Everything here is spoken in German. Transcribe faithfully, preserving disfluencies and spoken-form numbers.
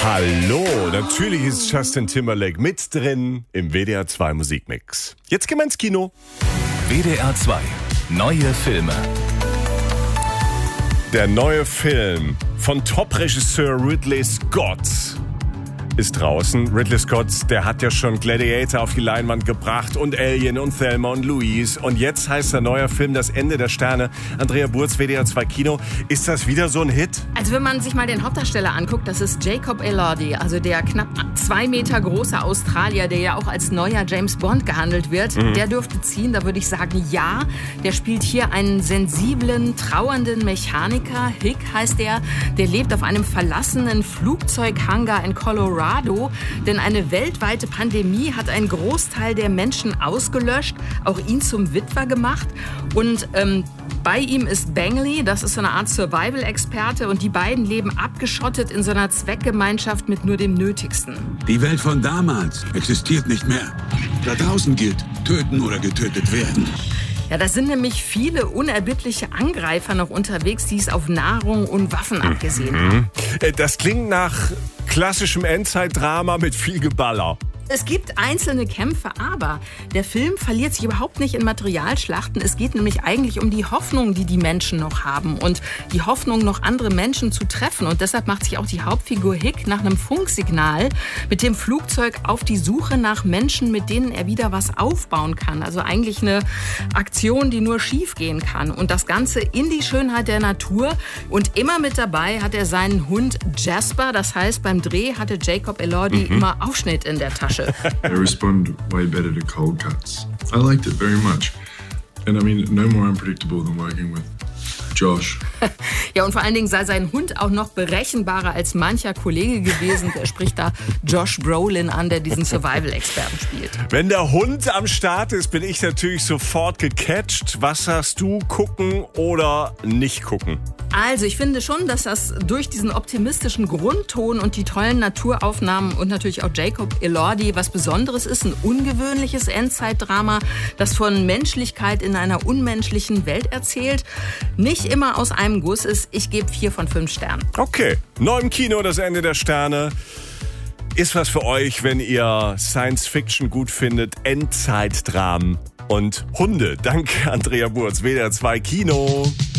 Hallo, natürlich ist Justin Timberlake mit drin im W D R zwei Musikmix. Jetzt gehen wir ins Kino. W D R zwei, neue Filme. Der neue Film von Top-Regisseur Ridley Scott ist draußen. Ridley Scott, der hat ja schon Gladiator auf die Leinwand gebracht und Alien und Thelma und Louise. Und jetzt heißt der neue Film Das Ende der Sterne. Andrea Burz, W D R zwei Kino. Ist das wieder so ein Hit? Also wenn man sich mal den Hauptdarsteller anguckt, das ist Jacob Elordi, also der knapp zwei Meter große Australier, der ja auch als neuer James Bond gehandelt wird. Mhm. Der dürfte ziehen, da würde ich sagen, ja. Der spielt hier einen sensiblen, trauernden Mechaniker. Hick heißt er. Der lebt auf einem verlassenen Flugzeughangar in Colorado. Denn eine weltweite Pandemie hat einen Großteil der Menschen ausgelöscht, auch ihn zum Witwer gemacht. Und ähm, bei ihm ist Bangley, das ist so eine Art Survival-Experte. Und die beiden leben abgeschottet in so einer Zweckgemeinschaft mit nur dem Nötigsten. Die Welt von damals existiert nicht mehr. Da draußen gilt, töten oder getötet werden. Ja, da sind nämlich viele unerbittliche Angreifer noch unterwegs, die es auf Nahrung und Waffen abgesehen haben. Das klingt nach klassischem Endzeitdrama mit viel Geballer. Es gibt einzelne Kämpfe, aber der Film verliert sich überhaupt nicht in Materialschlachten. Es geht nämlich eigentlich um die Hoffnung, die die Menschen noch haben und die Hoffnung, noch andere Menschen zu treffen. Und deshalb macht sich auch die Hauptfigur Hick nach einem Funksignal mit dem Flugzeug auf die Suche nach Menschen, mit denen er wieder was aufbauen kann. Also eigentlich eine Aktion, die nur schief gehen kann. Und das Ganze in die Schönheit der Natur. Und immer mit dabei hat er seinen Hund Jasper. Das heißt, beim Dreh hatte Jacob Elordi mhm. immer Aufschnitt in der Tasche. I respond way better to cold cuts. I liked it very much. And I mean, no more unpredictable than working with Josh. Ja, und vor allen Dingen sei sein Hund auch noch berechenbarer als mancher Kollege gewesen. Der spricht da Josh Brolin an, der diesen Survival-Experten spielt. Wenn der Hund am Start ist, bin ich natürlich sofort gecatcht. Was sagst du, gucken oder nicht gucken? Also, ich finde schon, dass das durch diesen optimistischen Grundton und die tollen Naturaufnahmen und natürlich auch Jacob Elordi was Besonderes ist. Ein ungewöhnliches Endzeitdrama, das von Menschlichkeit in einer unmenschlichen Welt erzählt. Nicht immer aus einem Guss ist. Ich gebe vier von fünf Sternen. Okay, neu im Kino, Das Ende der Sterne. Ist was für euch, wenn ihr Science Fiction gut findet, Endzeitdramen und Hunde. Danke, Andrea Burz, W D R zwei Kino.